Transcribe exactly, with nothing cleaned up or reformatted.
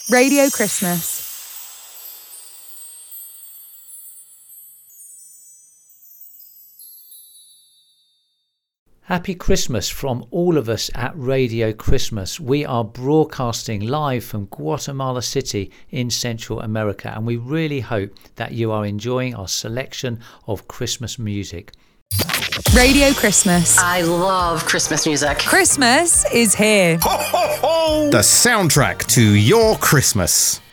Radio Christmas. Happy Christmas from all of us at Radio Christmas. We are broadcasting live from Guatemala City in Central America, and we really hope that you are enjoying our selection of Christmas music. Radio Christmas. I love Christmas music. Christmas is here. Ho, ho, ho! The soundtrack to your Christmas.